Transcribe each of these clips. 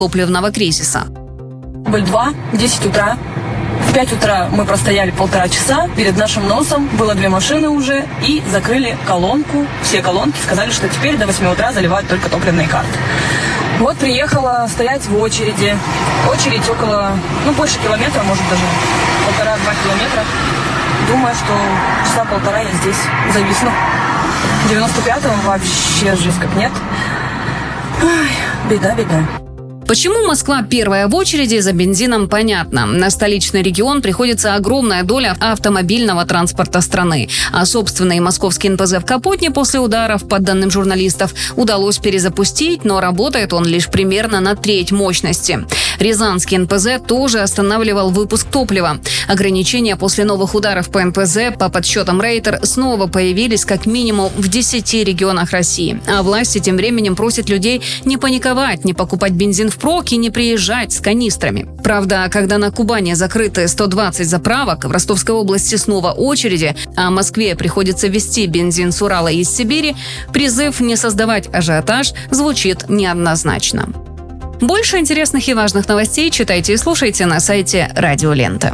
топливного кризиса. Дубль 2, 10 утра. В 5 утра мы простояли 1,5 часа. Перед нашим носом было 2 машины уже и закрыли колонку. Все колонки, сказали, что теперь до 8 утра заливают только топливные карты. Вот приехала стоять в очереди. Очередь около, больше километра, может даже 1,5-2 километра. Думаю, что часа 1,5 я здесь зависну. В 95-м вообще жесть как нет. Ой, беда. Почему Москва первая в очереди за бензином, понятно. На столичный регион приходится огромная доля автомобильного транспорта страны. А собственный московский НПЗ в Капотне после ударов, по данным журналистов, удалось перезапустить, но работает он лишь примерно на треть мощности. Рязанский НПЗ тоже останавливал выпуск топлива. Ограничения после новых ударов по НПЗ, по подсчетам Рейтер, снова появились как минимум в 10 регионах России. А власти тем временем просят людей не паниковать, не покупать бензин впрок и не приезжать с канистрами. Правда, когда на Кубани закрыты 120 заправок, в Ростовской области снова очереди, а Москве приходится везти бензин с Урала и из Сибири, призыв не создавать ажиотаж звучит неоднозначно. Больше интересных и важных новостей читайте и слушайте на сайте Радио Лента.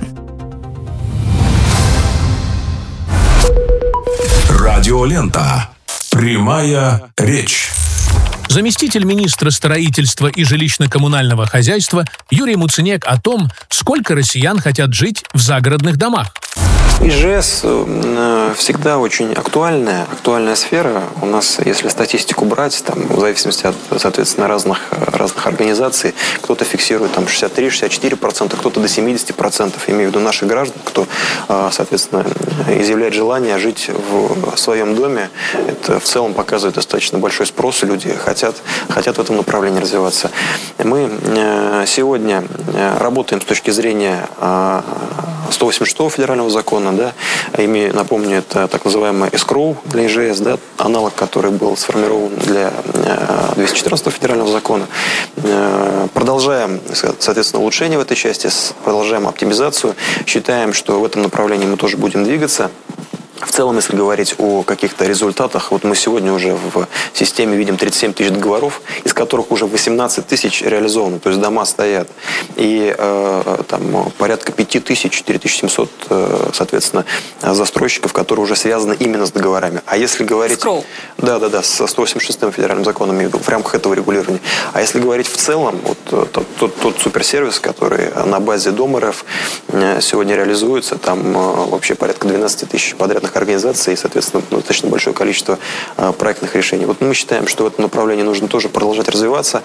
Радио Лента. Прямая речь. Заместитель министра строительства и жилищно-коммунального хозяйства Юрий Муцениек о том, сколько россиян хотят жить в загородных домах. ИЖС всегда очень актуальная сфера. У нас, если статистику брать, в зависимости от, соответственно, разных организаций, кто-то фиксирует 63-64%, кто-то до 70%, имею в виду наших граждан, кто, соответственно, изъявляет желание жить в своем доме. Это в целом показывает достаточно большой спрос, люди хотят в этом направлении развиваться. Мы сегодня работаем с точки зрения 186-го федерального закона, напомню, это так называемый escrow для ИЖС, аналог, который был сформирован для 214-го федерального закона. Продолжаем, соответственно, улучшение в этой части, продолжаем оптимизацию. Считаем, что в этом направлении мы тоже будем двигаться. В целом, если говорить о каких-то результатах, мы сегодня уже в системе видим 37 тысяч договоров, из которых уже 18 тысяч реализованы, то есть дома стоят. И порядка 5 тысяч, 4700, соответственно, застройщиков, которые уже связаны именно с договорами. А если говорить... Да, со 186-м федеральным законом в рамках этого регулирования. А если говорить в целом, тот суперсервис, который на базе Дом.РФ сегодня реализуется, там вообще порядка 12 тысяч подрядных организаций и, соответственно, достаточно большое количество проектных решений. Мы считаем, что в этом направлении нужно тоже продолжать развиваться.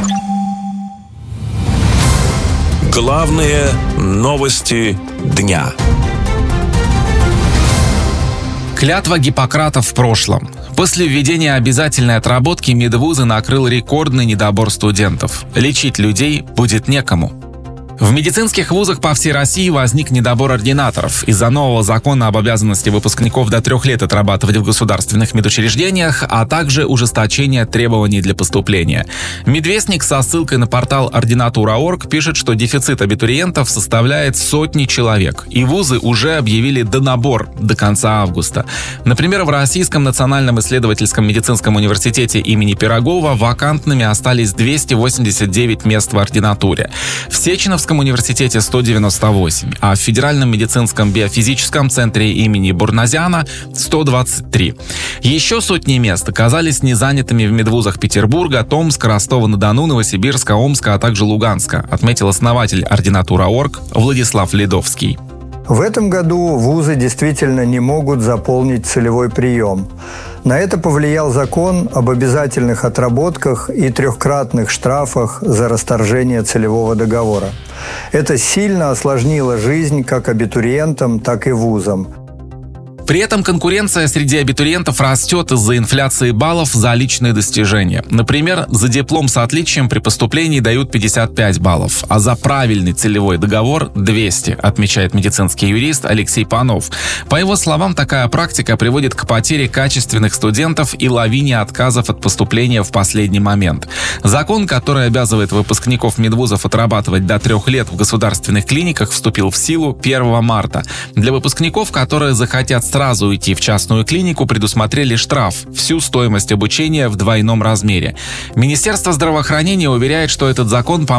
Главные новости дня. Клятва Гиппократа в прошлом. После введения обязательной отработки медвузы накрыл рекордный недобор студентов. Лечить людей будет некому. В медицинских вузах по всей России возник недобор ординаторов. Из-за нового закона об обязанности выпускников до 3 лет отрабатывать в государственных медучреждениях, а также ужесточение требований для поступления. Медвестник со ссылкой на портал ординатура.орг пишет, что дефицит абитуриентов составляет сотни человек. И вузы уже объявили донабор до конца августа. Например, в Российском национальном исследовательском медицинском университете имени Пирогова вакантными остались 289 мест в ординатуре. В Сеченовском университете 198, а в Федеральном медицинском биофизическом центре имени Бурназяна 123. Еще сотни мест оказались незанятыми в медвузах Петербурга, Томска, Ростова-на-Дону, Новосибирска, Омска, а также Луганска, отметил основатель ординатура.орг Владислав Ледовский. В этом году вузы действительно не могут заполнить целевой прием. На это повлиял закон об обязательных отработках и 3-кратных штрафах за расторжение целевого договора. Это сильно осложнило жизнь как абитуриентам, так и вузам. При этом конкуренция среди абитуриентов растет из-за инфляции баллов за личные достижения. Например, за диплом с отличием при поступлении дают 55 баллов, а за правильный целевой договор – 200, отмечает медицинский юрист Алексей Панов. По его словам, такая практика приводит к потере качественных студентов и лавине отказов от поступления в последний момент. Закон, который обязывает выпускников медвузов отрабатывать до 3 лет в государственных клиниках, вступил в силу 1 марта. Для выпускников, которые захотят сразу уйти в частную клинику, предусмотрели штраф, всю стоимость обучения в двойном размере. Министерство здравоохранения уверяет, что этот закон поможет